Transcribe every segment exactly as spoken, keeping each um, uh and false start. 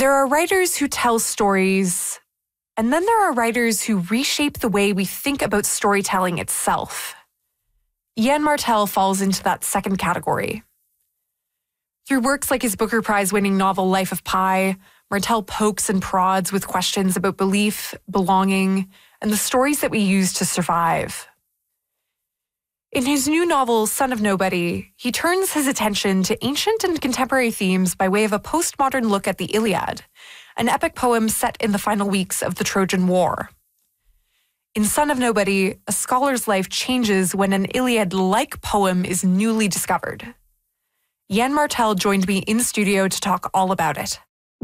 There are writers who tell stories, and then there are writers who reshape the way we think about storytelling itself. Yann Martel falls into that second category. Through works like his Booker Prize-winning novel Life of Pi, Martel pokes and prods with questions about belief, belonging, and the stories that we use to survive. In his new novel, Son of Nobody, he turns his attention to ancient and contemporary themes by way of a postmodern look at the Iliad, an epic poem set in the final weeks of the Trojan War. In Son of Nobody, a scholar's life changes when an Iliad-like poem is newly discovered. Yann Martel joined me in studio to talk all about it.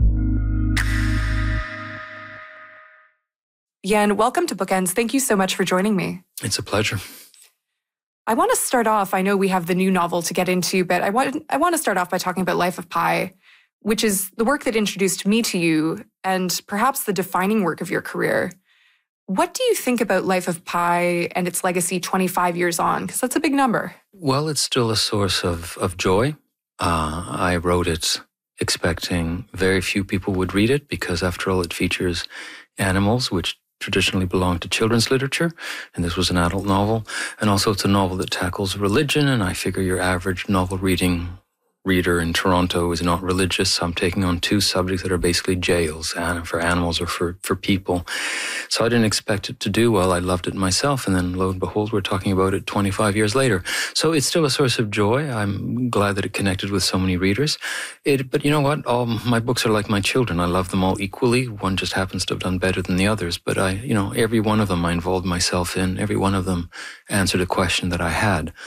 Yann, welcome to Bookends. Thank you so much for joining me. It's a pleasure. I want to start off, I know we have the new novel to get into, but I want, I want to start off by talking about Life of Pi, which is the work that introduced me to you and perhaps the defining work of your career. What do you think about Life of Pi and its legacy twenty-five years on? Because that's a big number. Well, it's still a source of, of joy. Uh, I wrote it expecting very few people would read it because, after all, it features animals, which traditionally belonged to children's literature, and this was an adult novel. And also it's a novel that tackles religion, and I figure your average novel reading reader in Toronto is not religious, so I'm taking on two subjects that are basically jails for animals or for, for people. So I didn't expect it to do well. I loved it myself, and then lo and behold, we're talking about it twenty-five years later. So it's still a source of joy. I'm glad that it connected with so many readers. It, but you know what? All my books are like my children. I love them all equally. One just happens to have done better than the others. But I, you know, every one of them I involved myself in. Every one of them answered a question that I had.